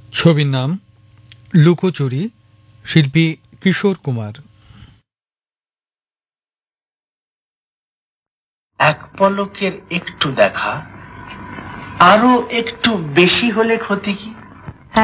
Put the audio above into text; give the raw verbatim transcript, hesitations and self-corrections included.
ছবির নাম লুকোচুরি, শিল্পী কিশোর কুমার। এক পলকের একটু দেখা, আরো একটু বেশি হলে ক্ষতি কি?